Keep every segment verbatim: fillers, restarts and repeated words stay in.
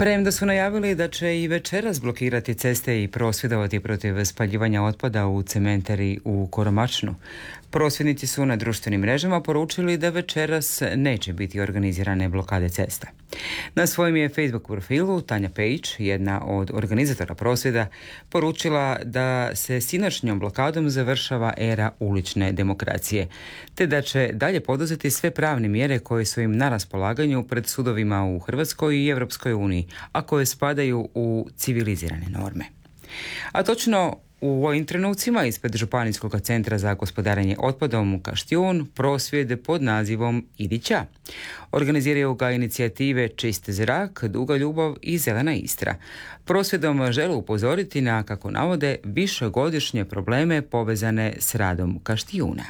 Premda su najavili da će i večeras blokirati ceste i prosvjedovati protiv spaljivanja otpada u cementari u Koromačnu, prosvjednici su na društvenim mrežama poručili da večeras neće biti organizirane blokade cesta. Na svojem je Facebook profilu Tanja Pejić, jedna od organizatora prosvjeda, poručila da se sinoćnjom blokadom završava era ulične demokracije, te da će dalje poduzeti sve pravne mjere koje su im na raspolaganju pred sudovima u Hrvatskoj i Europskoj uniji, a koje spadaju u civilizirane norme. A točno u ovim trenucima ispred Županijskog centra za gospodarenje otpadom u Kaštijun prosvjed pod nazivom Idi ća. Organiziraju ga inicijative Čist zrak, Duga ljubav i Zelena Istra. Prosvjedom žele upozoriti na, kako navode, višegodišnje probleme povezane s radom Kaštijuna.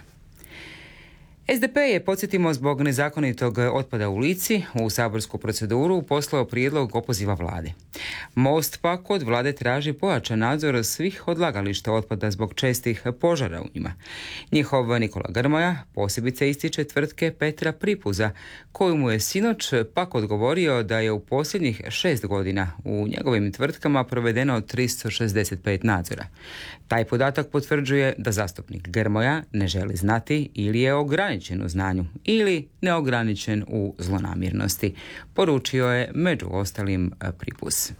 S D P je, podsjetimo, zbog nezakonitog otpada u Lici u saborsku proceduru poslao prijedlog opoziva vlade. Most pak od vlade traži pojačan nadzor svih odlagališta otpada zbog čestih požara u njima. Njihov Nikola Grmoja posebice ističe tvrtke Petra Pripuza, koju mu je sinoć pak odgovorio da je u posljednjih šest godina u njegovim tvrtkama provedeno tristo šezdeset pet nadzora. Taj podatak potvrđuje da zastupnik Grmoja ne želi znati ili je ograničen u znanju ili neograničen u zlonamjernosti, poručio je među ostalim Pripuz.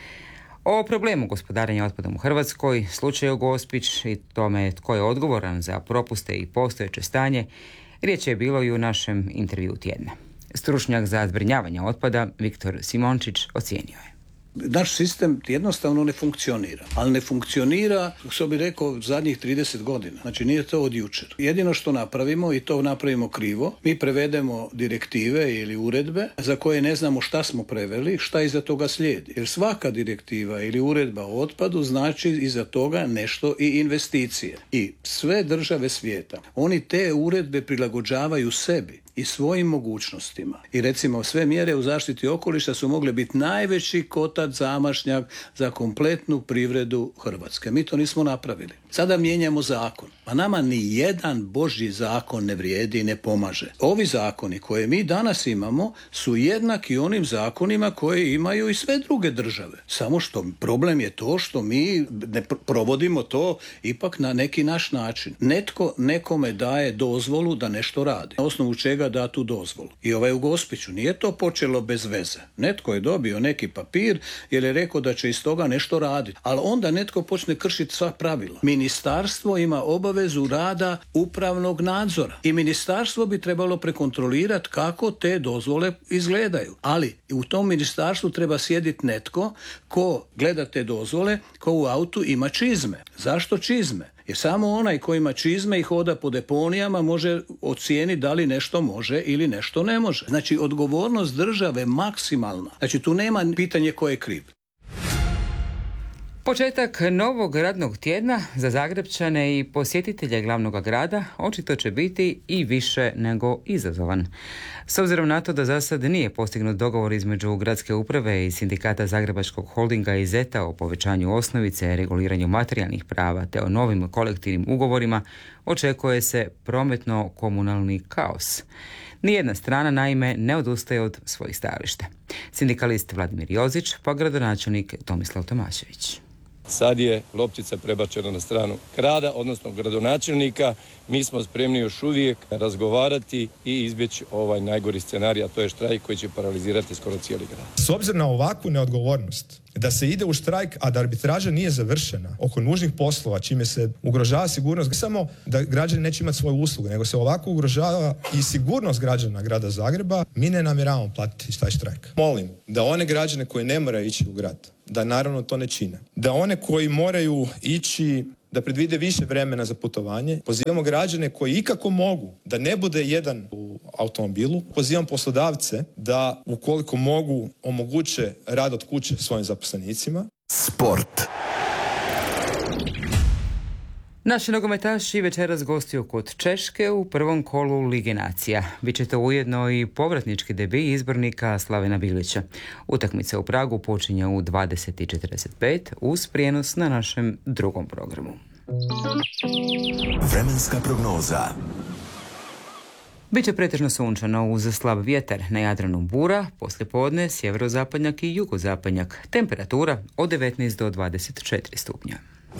O problemu gospodarenja otpadom u Hrvatskoj, slučaju Gospić i tome tko je odgovoran za propuste i postojeće stanje, riječ je bilo i u našem intervjuu tjedna. Stručnjak za zbrinjavanje otpada Viktor Simončić ocijenio je: naš sistem jednostavno ne funkcionira, ali ne funkcionira, što bi rekao, zadnjih trideset godina. Znači nije to od jučer. Jedino što napravimo, i to napravimo krivo, mi prevedemo direktive ili uredbe za koje ne znamo šta smo preveli, šta iza toga slijedi. Jer svaka direktiva ili uredba o otpadu znači iza toga nešto i investicije. I sve države svijeta, oni te uredbe prilagođavaju sebi i svojim mogućnostima. I recimo sve mjere u zaštiti okoliša su mogle biti najveći kotač zamašnjak za kompletnu privredu Hrvatske. Mi to nismo napravili. Sada mijenjamo zakon. A nama ni jedan božji zakon ne vrijedi i ne pomaže. Ovi zakoni koje mi danas imamo su jednaki onim zakonima koje imaju i sve druge države. Samo što problem je to što mi ne provodimo to ipak na neki naš način. Netko nekome daje dozvolu da nešto radi. Na osnovu čega da tu dozvolu. I ovaj u Gospiću nije to počelo bez veze. Netko je dobio neki papir jer je rekao da će iz toga nešto raditi. Ali onda netko počne kršiti sva pravila. Ministarstvo ima obavezu rada upravnog nadzora. I ministarstvo bi trebalo prekontrolirati kako te dozvole izgledaju. Ali u tom ministarstvu treba sjediti netko ko gleda te dozvole, ko u autu ima čizme. Zašto čizme? Jer samo onaj ko ima čizme i hoda po deponijama može ocijeniti da li nešto može ili nešto ne može. Znači, odgovornost države maksimalna. Znači, tu nema pitanje ko je kriv. Početak novog radnog tjedna za Zagrepčane i posjetitelje glavnog grada očito će biti i više nego izazovan. S obzirom na to da za sad nije postignut dogovor između gradske uprave i sindikata Zagrebačkog holdinga i zeta o povećanju osnovice, reguliranju materijalnih prava te o novim kolektivnim ugovorima, očekuje se prometno-komunalni kaos. Nijedna strana, naime, ne odustaje od svojih stajališta. Sindikalist Vladimir Jozić, pa gradonačelnik Tomislav Tomašević. Sad je loptica prebačena na stranu grada, odnosno gradonačelnika. Mi smo spremni još uvijek razgovarati i izbjeći ovaj najgori scenarij, a to je štrajk koji će paralizirati skoro cijeli grad. S obzirom na ovakvu neodgovornost, da se ide u štrajk, a da arbitraža nije završena oko nužnih poslova, čime se ugrožava sigurnost, ne samo da građani neće imati svoju uslugu, nego se ovako ugrožava i sigurnost građana grada Zagreba, mi ne namjeravamo platiti taj štrajk. Molim da one građane koji ne moraju ići u grad, da naravno to ne čine. Da one koji moraju ići, da predvide više vremena za putovanje. Pozivamo građane koji ikako mogu da ne bude jedan u automobilu. Pozivam poslodavce da ukoliko mogu omoguće rad od kuće svojim zaposlenicima. Sport. Naši nogometaši večeras gostuju kod Češke u prvom kolu Lige nacija. Biće to ujedno i povratnički debi izbornika Slavena Bilića. Utakmica u Pragu počinje u dvadeset i četrdeset pet uz prijenos na našem drugom programu. Vremenska prognoza. Biće pretežno sunčano uz slab vjetar, na Jadranu bura, poslijepodne sjeverozapadnjak i jugozapadnjak. Temperatura od devetnaest do dvadeset četiri stupnja.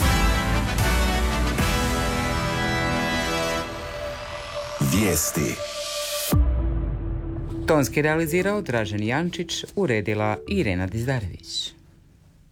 Vijesti. Tonski realizirao Dražen Jančić, uredila Irena Dizdarević.